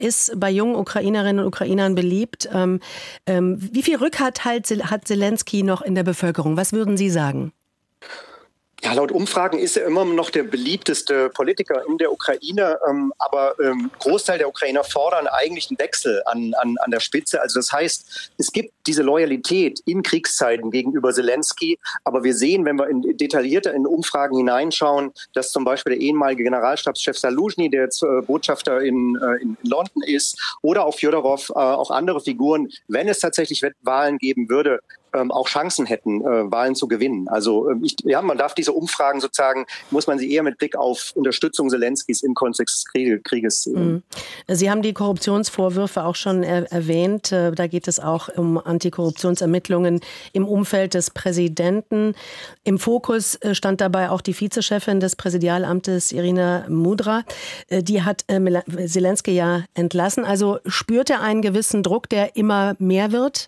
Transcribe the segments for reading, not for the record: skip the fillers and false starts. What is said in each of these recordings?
ist bei jungen Ukrainerinnen und Ukrainern beliebt. Wie viel Rückhalt hat Selenskyj noch in der Bevölkerung? Was würden Sie sagen? Ja, laut Umfragen ist er immer noch der beliebteste Politiker in der Ukraine. Aber Großteil der Ukrainer fordern eigentlich einen Wechsel an der Spitze. Also das heißt, es gibt diese Loyalität in Kriegszeiten gegenüber Selenskyj. Aber wir sehen, wenn wir detaillierter in Umfragen hineinschauen, dass zum Beispiel der ehemalige Generalstabschef Saluzhny, der jetzt Botschafter in London ist, oder auch Fjodorov, auch andere Figuren, wenn es tatsächlich Wahlen geben würde, auch Chancen hätten, Wahlen zu gewinnen. Also man darf diese Umfragen sozusagen, muss man sie eher mit Blick auf Unterstützung Selenskys im Kontext des Krieges sehen. Sie haben die Korruptionsvorwürfe auch schon erwähnt. Da geht es auch um Antikorruptionsermittlungen im Umfeld des Präsidenten. Im Fokus stand dabei auch die Vizechefin des Präsidialamtes, Irina Mudra. Die hat Selenskyj ja entlassen. Also spürt er einen gewissen Druck, der immer mehr wird?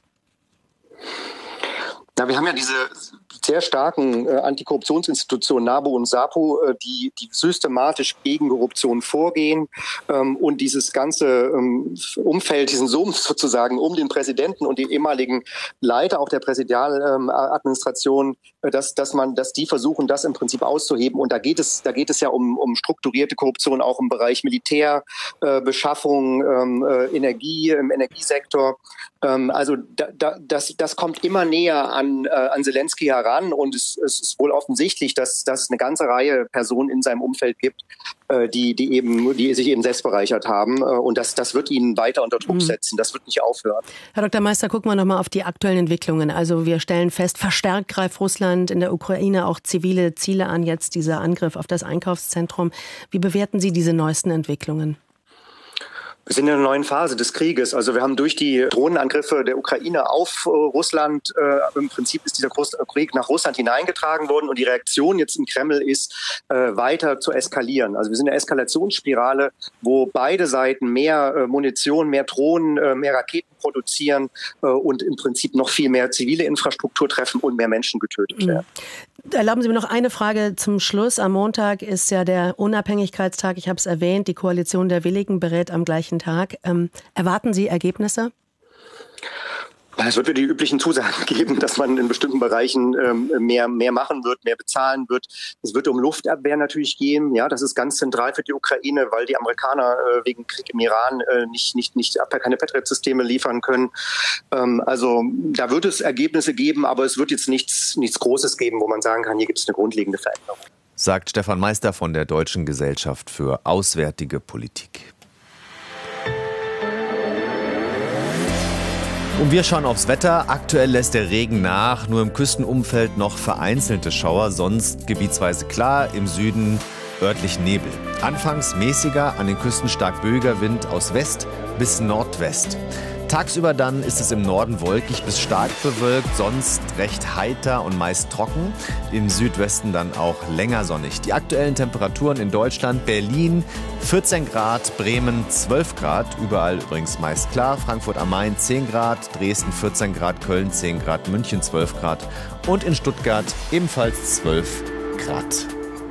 Na, wir haben ja diese sehr starken Antikorruptionsinstitutionen NABU und SAPO, die systematisch gegen Korruption vorgehen, und dieses ganze Umfeld, diesen Sumpf sozusagen um den Präsidenten und den ehemaligen Leiter auch der Präsidialadministration, dass die versuchen, das im Prinzip auszuheben. Und da geht es ja um strukturierte Korruption auch im Bereich Militär, Beschaffung, Energie, im Energiesektor. Also das kommt immer näher an Selenskyj heran, und es ist wohl offensichtlich, dass es eine ganze Reihe Personen in seinem Umfeld gibt, die sich eben selbst bereichert haben, und das wird ihn weiter unter Druck setzen. Das wird nicht aufhören. Herr Dr. Meister, gucken wir noch mal auf die aktuellen Entwicklungen. Also wir stellen fest, verstärkt greift Russland in der Ukraine auch zivile Ziele an. Jetzt dieser Angriff auf das Einkaufszentrum. Wie bewerten Sie diese neuesten Entwicklungen? Wir sind in einer neuen Phase des Krieges. Also wir haben durch die Drohnenangriffe der Ukraine auf Russland, im Prinzip ist dieser Krieg nach Russland hineingetragen worden, und die Reaktion jetzt im Kreml ist, weiter zu eskalieren. Also wir sind in einer Eskalationsspirale, wo beide Seiten mehr Munition, mehr Drohnen, mehr Raketen produzieren und im Prinzip noch viel mehr zivile Infrastruktur treffen und mehr Menschen getötet werden. Erlauben Sie mir noch eine Frage zum Schluss. Am Montag ist ja der Unabhängigkeitstag. Ich habe es erwähnt, die Koalition der Willigen berät am gleichen Tag. Erwarten Sie Ergebnisse? Es wird wieder die üblichen Zusagen geben, dass man in bestimmten Bereichen mehr machen wird, mehr bezahlen wird. Es wird um Luftabwehr natürlich gehen. Ja, das ist ganz zentral für die Ukraine, weil die Amerikaner wegen Krieg im Iran keine Patriot-Systeme liefern können. Also da wird es Ergebnisse geben, aber es wird jetzt nichts Großes geben, wo man sagen kann, hier gibt es eine grundlegende Veränderung. Sagt Stefan Meister von der Deutschen Gesellschaft für Auswärtige Politik. Und wir schauen aufs Wetter. Aktuell lässt der Regen nach, nur im Küstenumfeld noch vereinzelte Schauer, sonst gebietsweise klar, im Süden örtlich Nebel. Anfangs mäßiger, an den Küsten stark böiger Wind aus West bis Nordwest. Tagsüber dann ist es im Norden wolkig bis stark bewölkt, sonst recht heiter und meist trocken. Im Südwesten dann auch länger sonnig. Die aktuellen Temperaturen in Deutschland: Berlin 14 Grad, Bremen 12 Grad, überall übrigens meist klar. Frankfurt am Main 10 Grad, Dresden 14 Grad, Köln 10 Grad, München 12 Grad und in Stuttgart ebenfalls 12 Grad.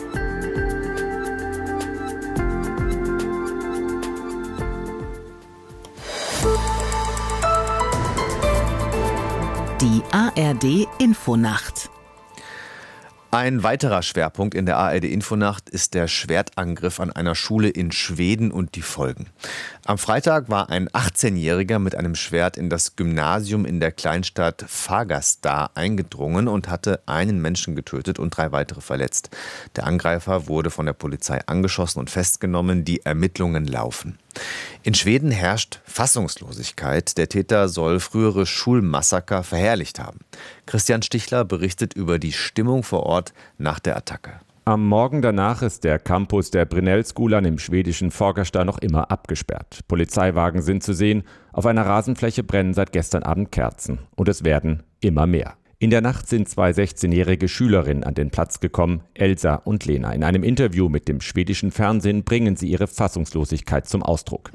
Die ARD Infonacht. Ein weiterer Schwerpunkt in der ARD Infonacht ist der Schwertangriff an einer Schule in Schweden und die Folgen. Am Freitag war ein 18-Jähriger mit einem Schwert in das Gymnasium in der Kleinstadt Fagersta eingedrungen und hatte einen Menschen getötet und 3 weitere verletzt. Der Angreifer wurde von der Polizei angeschossen und festgenommen. Die Ermittlungen laufen. In Schweden herrscht Fassungslosigkeit. Der Täter soll frühere Schulmassaker verherrlicht haben. Christian Stichler berichtet über die Stimmung vor Ort nach der Attacke. Am Morgen danach ist der Campus der Brynässkolan im schwedischen Fagersta noch immer abgesperrt. Polizeiwagen sind zu sehen. Auf einer Rasenfläche brennen seit gestern Abend Kerzen. Und es werden immer mehr. In der Nacht sind 2 16-jährige Schülerinnen an den Platz gekommen, Elsa und Lena. In einem Interview mit dem schwedischen Fernsehen bringen sie ihre Fassungslosigkeit zum Ausdruck.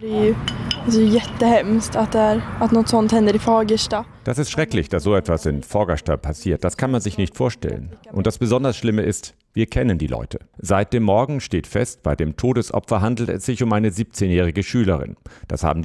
Das ist schrecklich, dass so etwas in Fagersta passiert. Das kann man sich nicht vorstellen. Und das besonders Schlimme ist, wir kennen die Leute. Seit dem Morgen steht fest, bei dem Todesopfer handelt es sich um eine 17-jährige Schülerin. Das haben